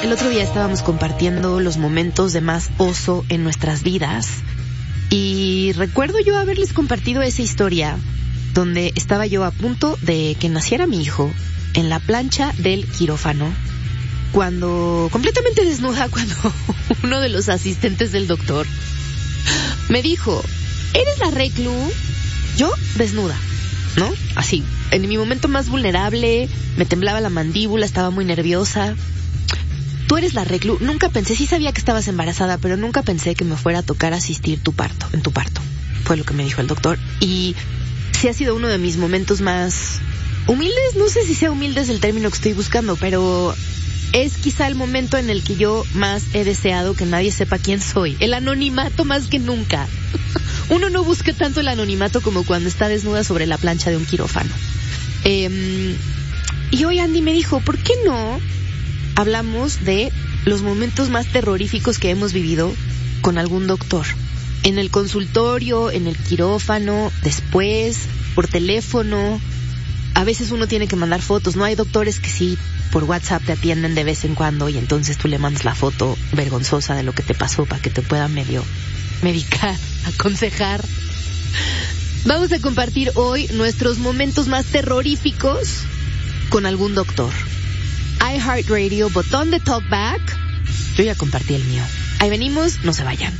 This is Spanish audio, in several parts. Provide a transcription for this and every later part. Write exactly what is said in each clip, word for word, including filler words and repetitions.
el otro día estábamos compartiendo los momentos de más oso en nuestras vidas y recuerdo yo haberles compartido esa historia donde estaba yo a punto de que naciera mi hijo en la plancha del quirófano, cuando, completamente desnuda, cuando uno de los asistentes del doctor me dijo, ¿eres la reclu? Yo desnuda, ¿no? Así, en mi momento más vulnerable, me temblaba la mandíbula, estaba muy nerviosa. Tú eres la reclu. Nunca pensé, sí sabía que estabas embarazada, pero nunca pensé que me fuera a tocar asistir tu parto, en tu parto. Fue lo que me dijo el doctor. Y sí ha sido uno de mis momentos más humildes, no sé si sea humildes el término que estoy buscando, pero es quizá el momento en el que yo más he deseado que nadie sepa quién soy. El anonimato más que nunca. Uno no busca tanto el anonimato como cuando está desnuda sobre la plancha de un quirófano. Eh, y hoy Andy me dijo, ¿por qué no hablamos de los momentos más terroríficos que hemos vivido con algún doctor? En el consultorio, en el quirófano, después, por teléfono. A veces uno tiene que mandar fotos, ¿no? Hay doctores que sí, por WhatsApp te atienden de vez en cuando y entonces tú le mandas la foto vergonzosa de lo que te pasó para que te puedan medio medicar, aconsejar. Vamos a compartir hoy nuestros momentos más terroríficos con algún doctor. iHeartRadio, botón de talkback. Yo ya compartí el mío. Ahí venimos, no se vayan.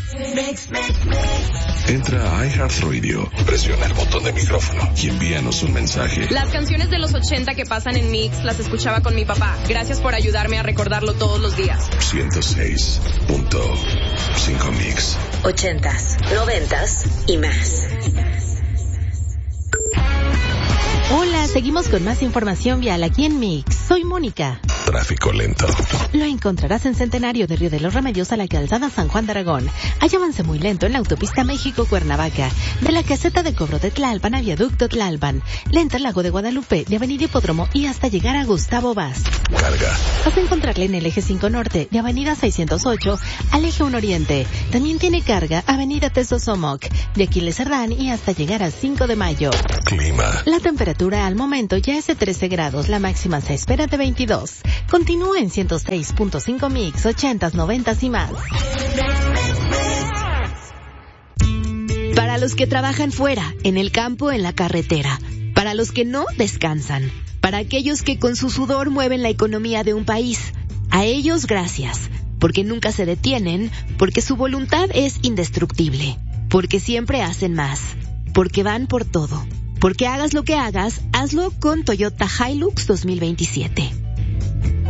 Entra a iHeartRadio, presiona el botón de micrófono y envíanos un mensaje. Las canciones de los ochenta que pasan en Mix las escuchaba con mi papá. Gracias por ayudarme a recordarlo todos los días. ciento seis punto cinco Mix. Ochentas, noventas y más. Hola, seguimos con más información vial aquí en Mix. Soy Mónica. Tráfico lento. Lo encontrarás en Centenario de Río de los Remedios a la calzada San Juan de Aragón. Hay avance muy lento en la autopista México-Cuernavaca, de la caseta de cobro de Tlalpan a viaducto Tlalpan, lenta al Lago de Guadalupe, de Avenida Hipódromo y hasta llegar a Gustavo Vaz. Carga. Vas a encontrarle en el eje cinco Norte, de Avenida seiscientos ocho al eje uno Oriente. También tiene carga Avenida Tesosomoc, de Aquiles Cerdán y hasta llegar a cinco de Mayo. Clima. La temperatura al momento ya es de trece grados, la máxima se espera de veintidós. Continúa en ciento seis punto cinco Mix, ochentas, noventas y más. Para los que trabajan fuera, en el campo, en la carretera. Para los que no descansan. Para aquellos que con su sudor mueven la economía de un país. A ellos, gracias. Porque nunca se detienen, porque su voluntad es indestructible. Porque siempre hacen más. Porque van por todo. Porque hagas lo que hagas, hazlo con Toyota Hilux dos mil veintisiete.